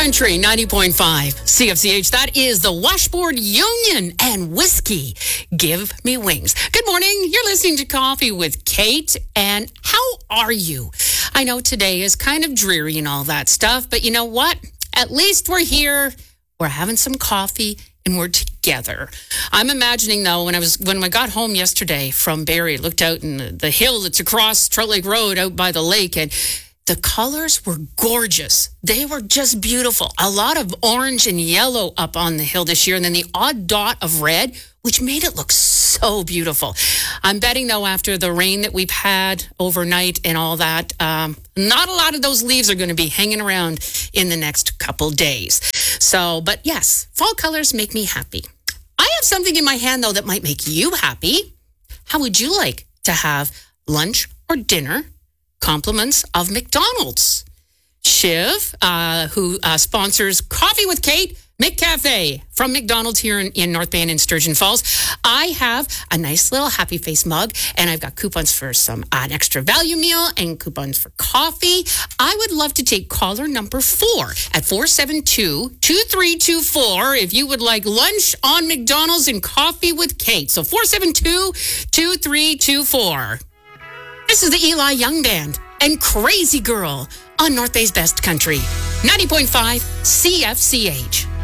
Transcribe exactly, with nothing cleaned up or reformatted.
Country ninety point five C F C H. That is the Washboard Union and Whiskey. Give me wings. Good morning. You're listening to Coffee with Kate. And how are you? I know today is kind of dreary and all that stuff, but you know what? At least we're here. We're having some coffee and we're together. I'm imagining though, when I was when I got home yesterday from Barrie, looked out in the, the hill that's across Trout Lake Road out by the lake, and the colors were gorgeous. They were just beautiful. A lot of orange and yellow up on the hill this year, and then the odd dot of red, which made it look so beautiful. I'm betting, though, after the rain that we've had overnight and all that, um, not a lot of those leaves are going to be hanging around in the next couple days. So, but yes, fall colors make me happy. I have something in my hand, though, that might make you happy. How would you like to have lunch or dinner? Compliments of McDonald's. Shiv, uh, who uh, sponsors Coffee with Kate McCafe from McDonald's here in, in North Bay and in Sturgeon Falls. I have a nice little happy face mug, and I've got coupons for some uh, an extra value meal and coupons for coffee. I would love to take caller number four at four seven two, two three two four if you would like lunch on McDonald's and Coffee with Kate. So four seven two, two three two four. This is the Eli Young Band and Crazy Girl on North Bay's Best Country. ninety point five C F C H.